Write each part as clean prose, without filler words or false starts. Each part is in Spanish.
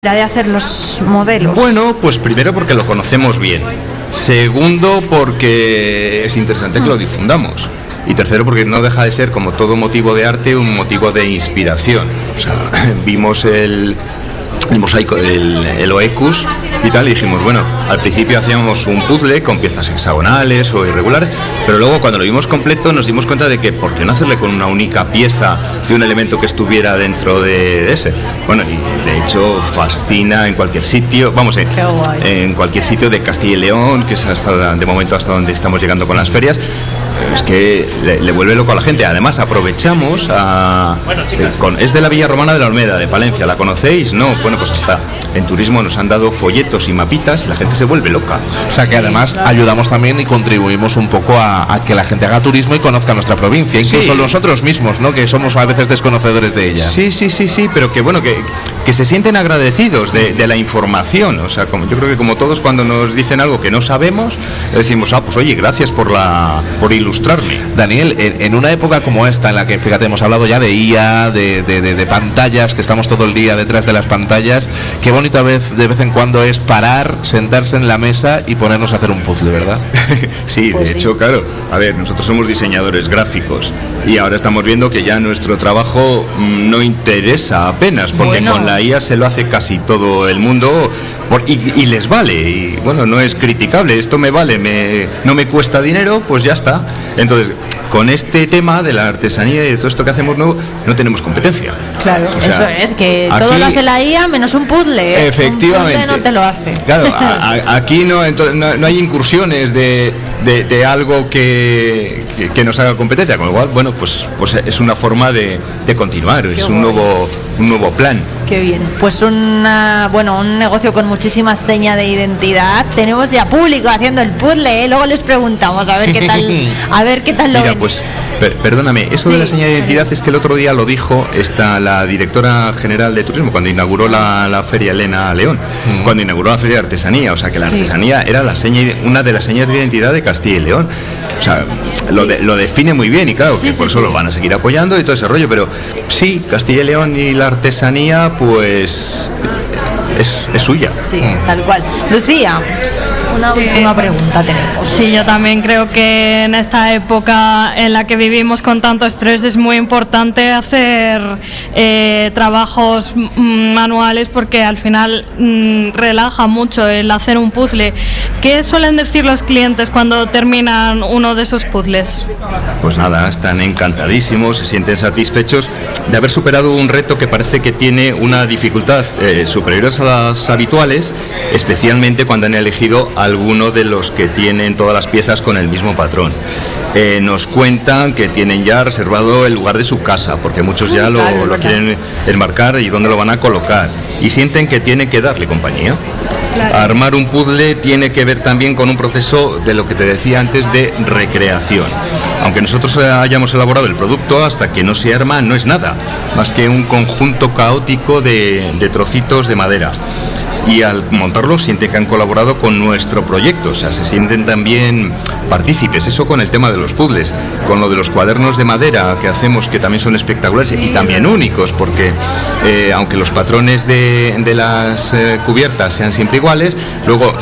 de hacer los modelos? Bueno, pues primero porque lo conocemos bien. Segundo, porque es interesante que lo difundamos. Y tercero, porque no deja de ser, como todo motivo de arte, un motivo de inspiración. O sea, vimos el mosaico, el Oecus y tal, y dijimos, bueno, al principio hacíamos un puzzle con piezas hexagonales o irregulares, pero luego cuando lo vimos completo nos dimos cuenta de que ¿por qué no hacerle con una única pieza de un elemento que estuviera dentro de ese? Bueno, y de hecho fascina en cualquier sitio, vamos, en cualquier sitio de Castilla y León, que es hasta de momento hasta donde estamos llegando con las ferias. Es que le vuelve loco a la gente. Además aprovechamos es de la Villa Romana de la Olmeda, de Palencia. ¿La conocéis? No, bueno, pues hasta en turismo nos han dado folletos y mapitas y la gente se vuelve loca. O sea que además ayudamos también y contribuimos un poco a que la gente haga turismo y conozca nuestra provincia, incluso nosotros mismos, ¿no? Que somos a veces desconocedores de ella. Sí, pero que bueno, que se sienten agradecidos de la información. O sea, yo creo que como todos, cuando nos dicen algo que no sabemos, decimos, pues oye, gracias por ilustrarme. Daniel, en una época como esta, en la que, fíjate, hemos hablado ya de IA, de pantallas, que estamos todo el día detrás de las pantallas, qué bonito de vez en cuando es parar, sentarse en la mesa y ponernos a hacer un puzzle, ¿verdad? Sí, de hecho, claro, a ver, nosotros somos diseñadores gráficos y ahora estamos viendo que ya nuestro trabajo no interesa apenas, porque con la IA se lo hace casi todo el mundo y les vale, y bueno, no es criticable, esto me vale, no me cuesta dinero, pues ya está. Entonces, con este tema de la artesanía y de todo esto que hacemos nuevo, no tenemos competencia. Claro, o sea, eso es, que aquí, todo lo hace la IA menos un puzzle, ¿eh? Efectivamente. Un puzzle no te lo hace. Claro, aquí no hay incursiones de algo que nos haga competencia, con lo cual, bueno, pues es una forma de continuar, es un nuevo plan. Qué bien. Pues un negocio con muchísima seña de identidad. Tenemos ya público haciendo el puzzle, ¿eh? Luego les preguntamos a ver qué tal lo ven. Pues perdóname, eso de la seña de identidad es que el otro día lo dijo la directora general de turismo cuando inauguró la feria Elena León, cuando inauguró la feria de artesanía. O sea, que la artesanía era una de las señas de identidad de Castilla y León. O sea, lo define muy bien, y claro, que por eso lo van a seguir apoyando y todo ese rollo, pero sí, Castilla y León y la artesanía, pues es suya. Sí, tal cual. Lucía, una última pregunta tenemos. Sí, yo también creo que en esta época en la que vivimos con tanto estrés es muy importante hacer trabajos manuales, porque al final relaja mucho el hacer un puzzle. ¿Qué suelen decir los clientes cuando terminan uno de esos puzzles? Pues nada, están encantadísimos, se sienten satisfechos de haber superado un reto que parece que tiene una dificultad superior a las habituales, especialmente cuando han elegido alguno de los que tienen todas las piezas con el mismo patrón. Nos cuentan que tienen ya reservado el lugar de su casa, porque muchos ya lo quieren enmarcar y dónde lo van a colocar, y sienten que tienen que darle compañía. Claro. Armar un puzzle tiene que ver también con un proceso de lo que te decía antes, de recreación. Aunque nosotros hayamos elaborado el producto, hasta que no se arma no es nada más que un conjunto caótico de trocitos de madera. Y al montarlo sienten que han colaborado con nuestro proyecto, o sea, se sienten también partícipes. Eso con el tema de los puzzles, con lo de los cuadernos de madera que hacemos, que también son espectaculares y también únicos, porque aunque los patrones de las cubiertas sean siempre iguales, luego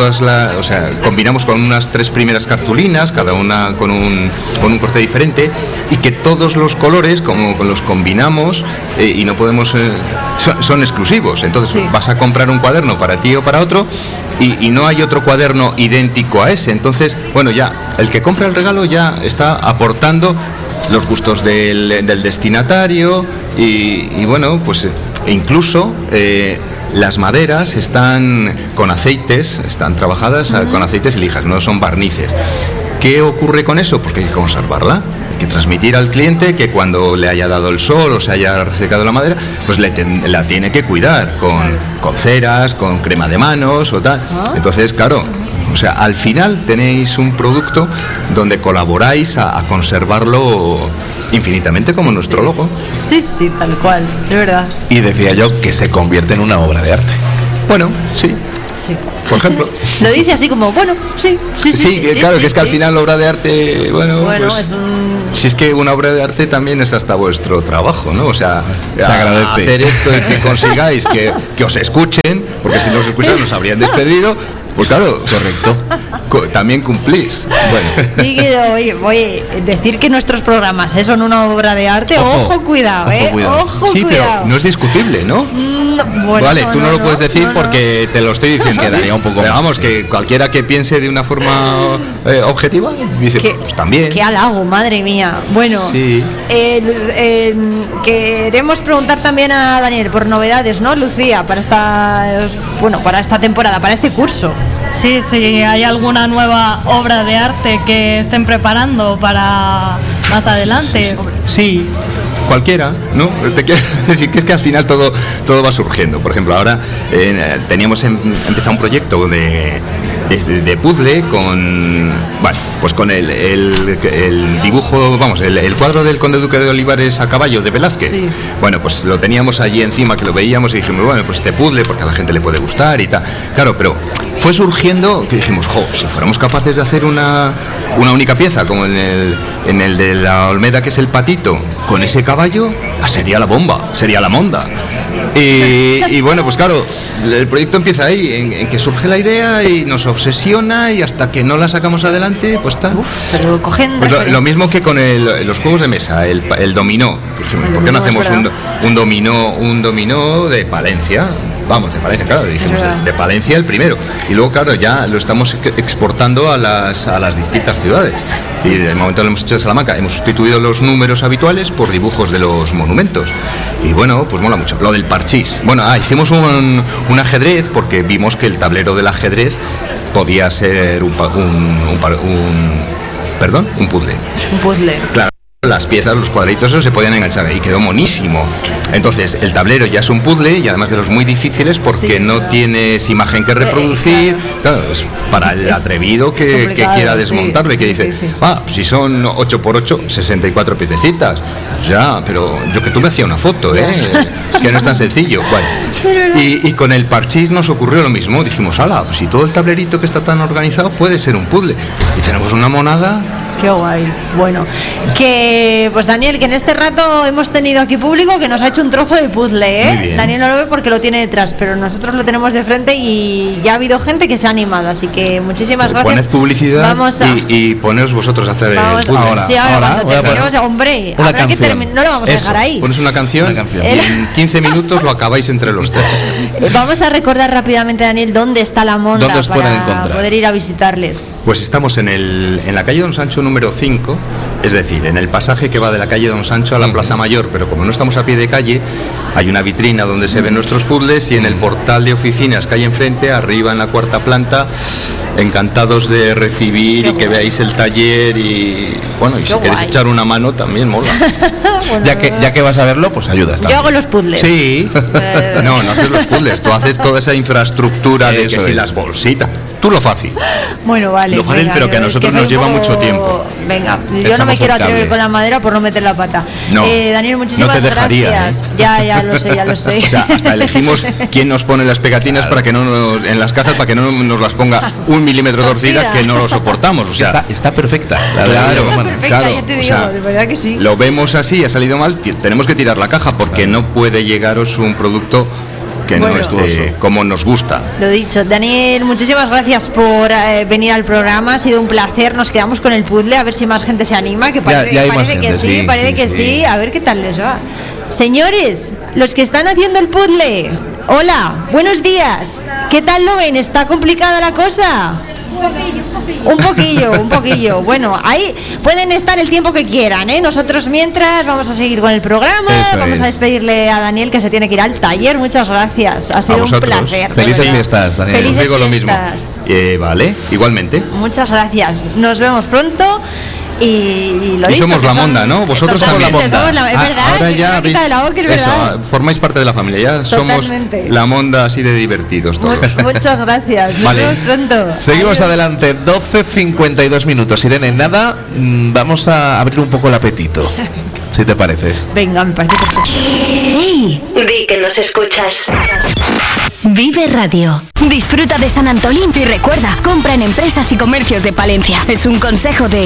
combinamos con unas 3 primeras cartulinas, cada una con un corte diferente, y que todos los colores, como los combinamos, y no podemos, son exclusivos. Entonces vas a comprar un cuaderno para ti o para otro, y no hay otro cuaderno idéntico a ese. Entonces, bueno, ya el que compra el regalo ya está aportando los gustos del destinatario, y bueno, pues incluso las maderas están con aceites, están trabajadas con aceites y lijas, no son barnices. ¿Qué ocurre con eso? Pues que hay que conservarla. Hay que transmitir al cliente que cuando le haya dado el sol o se haya resecado la madera, pues la tiene que cuidar con ceras, con crema de manos o tal. Entonces, claro, o sea, al final tenéis un producto donde colaboráis a conservarlo infinitamente, como nuestro logo. Sí, tal cual, es verdad. Y decía yo que se convierte en una obra de arte. Bueno, sí. Sí. Por ejemplo. Lo dice así como, bueno, sí. Claro, que es que al final la obra de arte, bueno pues, es un... si es que una obra de arte también es hasta vuestro trabajo, ¿no? O sea, se agradece. Hacer esto y que consigáis que os escuchen, porque si no os escuchan nos habrían despedido. Pues claro, correcto. También cumplís. Bueno. Sí, voy a decir que nuestros programas son una obra de arte. Ojo, cuidado, Ojo, sí, cuidado. pero no es discutible, ¿no? Bueno, vale, tú no lo puedes decir porque te lo estoy diciendo. Quedaría un poco. Pero vamos, que cualquiera que piense de una forma objetiva dice, pues también. Qué halago, madre mía. Bueno, sí. Queremos preguntar también a Daniel por novedades, ¿no, Lucía? Para esta temporada, para este curso. Sí, ¿hay alguna nueva obra de arte que estén preparando para más adelante? Sí, cualquiera, ¿no? Te quiero decir que es que al final todo va surgiendo. Por ejemplo, ahora teníamos empezado un proyecto de puzzle con el dibujo, el cuadro del Conde Duque de Olivares a caballo de Velázquez. Sí. Bueno, pues lo teníamos allí encima, que lo veíamos y dijimos, bueno, pues este puzzle porque a la gente le puede gustar y tal. Claro, pero fue surgiendo que dijimos, si fuéramos capaces de hacer una única pieza, como en el de la Olmeda, que es el patito, con ese caballo, sería la bomba, sería la monda. Y bueno, pues claro, el proyecto empieza ahí, en que surge la idea y nos obsesiona y hasta que no la sacamos adelante, pues tal. Pero cogen pues lo mismo que con los juegos de mesa, el dominó. ¿Por qué no hacemos un dominó de Palencia? Vamos, de Palencia, claro, dijimos de Palencia el primero. Y luego, claro, ya lo estamos exportando a las distintas ciudades. Y de momento lo hemos hecho de Salamanca. Hemos sustituido los números habituales por dibujos de los monumentos. Y bueno, pues mola mucho. Lo del parchís. Bueno, hicimos un ajedrez porque vimos que el tablero del ajedrez podía ser un puzzle. Un puzzle. Claro. Las piezas, los cuadritos, eso se podían enganchar y quedó monísimo. Entonces, el tablero ya es un puzzle y además de los muy difíciles porque no tienes imagen que reproducir. Claro, es para el atrevido que quiera desmontarlo y que dice, si son 8x8, 64 piececitas. Ya, pero yo que tú me hacía una foto, que no es tan sencillo. Bueno, y con el parchís nos ocurrió lo mismo. Dijimos, pues si todo el tablerito que está tan organizado puede ser un puzzle. Y tenemos una monada. Qué guay. Bueno, pues Daniel, que en este rato hemos tenido aquí público que nos ha hecho un trozo de puzzle, Daniel no lo ve porque lo tiene detrás, pero nosotros lo tenemos de frente y ya ha habido gente que se ha animado, así que muchísimas gracias. Poned publicidad y poneos vosotros a hacer el puzzle. Ahora cuando terminemos, hombre, habrá que terminar, no lo vamos a dejar ahí. Pones una canción y en 15 minutos lo acabáis entre los tres. Vamos a recordar rápidamente, Daniel, dónde está la monda para poder ir a visitarles. Pues estamos en la calle Don Sancho número 5, es decir, en el pasaje que va de la calle Don Sancho a la Plaza Mayor, pero como no estamos a pie de calle, hay una vitrina donde se ven nuestros puzzles y en el portal de oficinas que hay enfrente, arriba en la 4ª planta, encantados de recibir y que veáis el taller y bueno, y si queréis echar una mano también mola. Bueno, ya que vas a verlo, pues ayudas también. Yo hago los puzzles. Sí. No haces los puzzles, tú haces toda esa infraestructura de que si las bolsitas. Tú lo fácil. Bueno, vale. Lo fácil, pero que a nosotros nos lleva mucho tiempo. Venga, yo no me quiero atrever con la madera por no meter la pata. No, Daniel, muchísimas gracias. Ya lo sé. O sea, hasta elegimos quién nos pone las pegatinas para que no en las cajas para que no nos las ponga 1 milímetro torcida, que no lo soportamos. O sea, está perfecta. Ya te digo, de verdad que sí. Lo vemos así, ha salido mal, tenemos que tirar la caja porque no puede llegaros un producto que no esté como nos gusta. Lo dicho, Daniel, muchísimas gracias por venir al programa, ha sido un placer, nos quedamos con el puzzle, a ver si más gente se anima, que parece que sí, a ver qué tal les va. Señores, los que están haciendo el puzzle, hola, buenos días, ¿qué tal lo ven? ¿Está complicada la cosa? Un poquillo. Bueno, ahí pueden estar el tiempo que quieran, Nosotros mientras vamos a seguir con el programa. Vamos a despedirle a Daniel, que se tiene que ir al taller. Muchas gracias, ha sido un placer. Felices fiestas, Daniel. Os digo lo mismo. Vale, igualmente. Muchas gracias, nos vemos pronto. Y somos la monda, ¿no? Vosotros somos la monda. Es verdad, ahora ya habéis, formáis parte de la familia. Ya somos la monda así de divertidos todos. Muchas gracias. Nos vemos pronto. Seguimos adelante. 12:52 minutos. Irene, nada, vamos a abrir un poco el apetito. Si te parece. Venga, me parece perfecto. Di que nos escuchas. Vive Radio. Disfruta de San Antolín y recuerda, compra en empresas y comercios de Palencia. Es un consejo de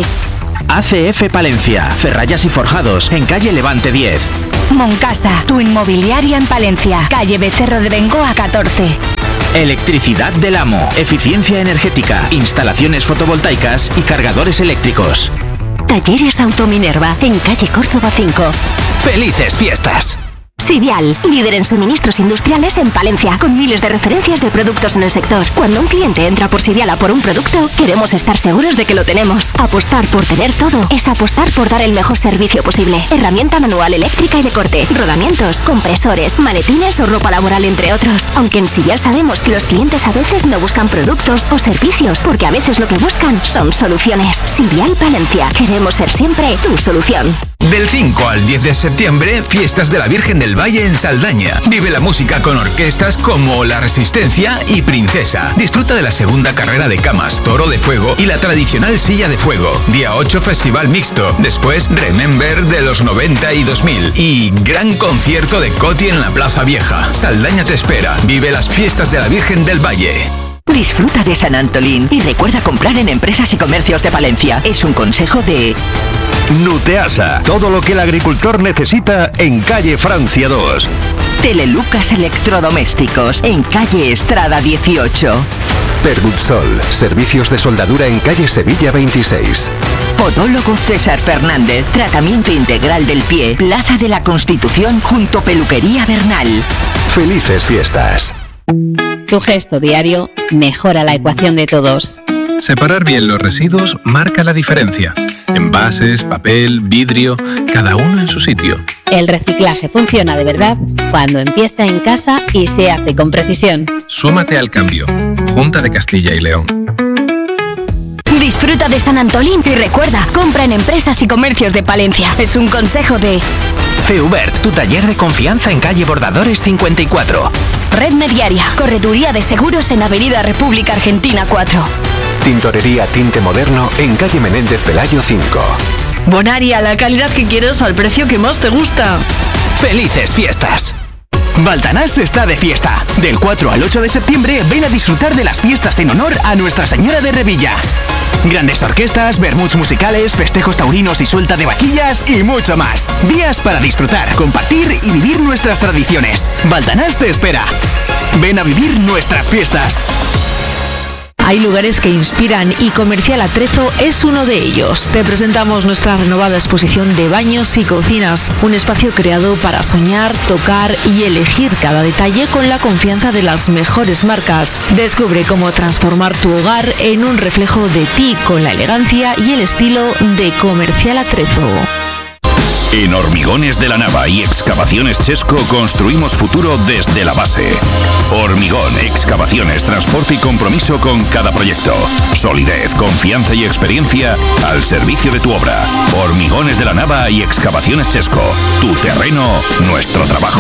ACF Palencia, Ferrallas y Forjados, en calle Levante 10. Moncasa, tu inmobiliaria en Palencia, calle Becerro de Bengoa 14. Electricidad del Amo, eficiencia energética, instalaciones fotovoltaicas y cargadores eléctricos. Talleres Autominerva, en calle Córdoba 5. ¡Felices fiestas! Sivial, líder en suministros industriales en Palencia, con miles de referencias de productos en el sector. Cuando un cliente entra por Sivial a por un producto, queremos estar seguros de que lo tenemos. Apostar por tener todo es apostar por dar el mejor servicio posible. Herramienta manual, eléctrica y de corte, rodamientos, compresores, maletines o ropa laboral, entre otros. Aunque en Sivial sabemos que los clientes a veces no buscan productos o servicios, porque a veces lo que buscan son soluciones. Sivial Palencia, queremos ser siempre tu solución. Del 5 al 10 de septiembre, Fiestas de la Virgen del Valle en Saldaña. Vive la música con orquestas como La Resistencia y Princesa. Disfruta de la segunda carrera de camas, toro de fuego y la tradicional silla de fuego. Día 8, festival mixto. Después, Remember de los 90 y 2000. Y gran concierto de Coti en la Plaza Vieja. Saldaña te espera. Vive las Fiestas de la Virgen del Valle. Disfruta de San Antolín y recuerda comprar en empresas y comercios de Palencia. Es un consejo de Nuteasa, todo lo que el agricultor necesita en calle Francia 2. Telelucas Electrodomésticos, en calle Estrada 18. Perbutsol, servicios de soldadura en calle Sevilla 26. Podólogo César Fernández, tratamiento integral del pie, Plaza de la Constitución junto Peluquería Bernal. Felices fiestas. Tu gesto diario mejora la ecuación de todos. Separar bien los residuos marca la diferencia. Envases, papel, vidrio, cada uno en su sitio. El reciclaje funciona de verdad cuando empieza en casa y se hace con precisión. Súmate al cambio. Junta de Castilla y León. Disfruta de San Antolín y recuerda, compra en empresas y comercios de Palencia. Es un consejo de Feubert, tu taller de confianza en calle Bordadores 54. Red Mediaria, correduría de seguros en Avenida República Argentina 4. Tintorería Tinte Moderno en calle Menéndez Pelayo 5. Bonaria, la calidad que quieres al precio que más te gusta. ¡Felices fiestas! Baltanás está de fiesta. Del 4 al 8 de septiembre ven a disfrutar de las fiestas en honor a Nuestra Señora de Revilla. Grandes orquestas, vermuts musicales, festejos taurinos y suelta de vaquillas y mucho más. Días para disfrutar, compartir y vivir nuestras tradiciones. Baltanás te espera. Ven a vivir nuestras fiestas. Hay lugares que inspiran y Comercial Atrezo es uno de ellos. Te presentamos nuestra renovada exposición de baños y cocinas, un espacio creado para soñar, tocar y elegir cada detalle con la confianza de las mejores marcas. Descubre cómo transformar tu hogar en un reflejo de ti con la elegancia y el estilo de Comercial Atrezo. En Hormigones de la Nava y Excavaciones Chesco construimos futuro desde la base. Hormigón, excavaciones, transporte y compromiso con cada proyecto. Solidez, confianza y experiencia al servicio de tu obra. Hormigones de la Nava y Excavaciones Chesco. Tu terreno, nuestro trabajo.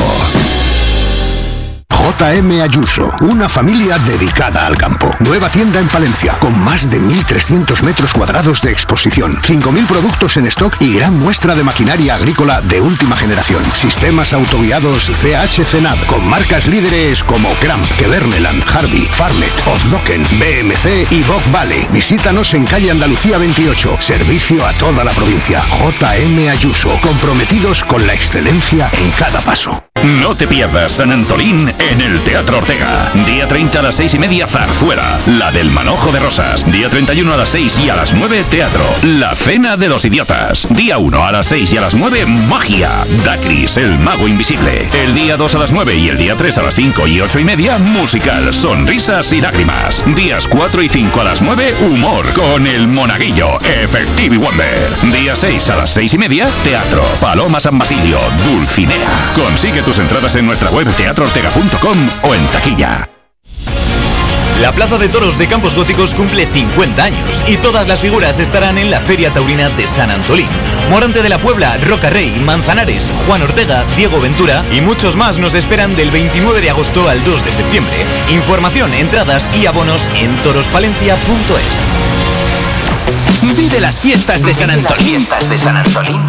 JM Ayuso, una familia dedicada al campo. Nueva tienda en Palencia, con más de 1.300 metros cuadrados de exposición, 5.000 productos en stock y gran muestra de maquinaria agrícola de última generación. Sistemas autoguiados CH-CENAD, con marcas líderes como Cramp, Keverneland, Harvey, Farmet, Ozdoken, BMC y Bock Valley. Visítanos en calle Andalucía 28. Servicio a toda la provincia. JM Ayuso, comprometidos con la excelencia en cada paso. No te pierdas San Antolín en el Teatro Ortega. Día 30 a las 6:30, Zarzuela, la del Manojo de Rosas. Día 31 a las 6 y a las 9, Teatro, La Cena de los Idiotas. Día 1 a las 6 y a las 9, Magia, Dacris, el Mago Invisible. El día 2 a las 9 y el día 3 a las 5 y 8:30, Musical, Sonrisas y Lágrimas. Días 4 y 5 a las 9, Humor, con el Monaguillo, Effective Wonder. Día 6 a las 6:30, Teatro, Paloma San Basilio, Dulcinea. Consigue tus entradas en nuestra web teatroortega.com o en taquilla. La Plaza de Toros de Campos Góticos cumple 50 años y todas las figuras estarán en la Feria Taurina de San Antolín. Morante de la Puebla, Roca Rey, Manzanares, Juan Ortega, Diego Ventura y muchos más nos esperan del 29 de agosto al 2 de septiembre. Información, entradas y abonos en torospalencia.es. Vive las fiestas de San Antolín